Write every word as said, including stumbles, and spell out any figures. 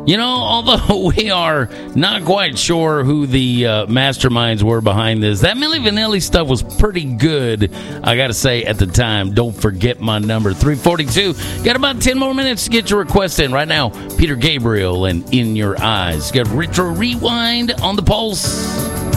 You know, although we are not quite sure who the uh, masterminds were behind this, that Milli Vanilli stuff was pretty good, I got to say, at the time. Don't forget my number, three forty-two. Got about ten more minutes to get your request in. Right now, Peter Gabriel and In Your Eyes. Got Retro Rewind on the Pulse.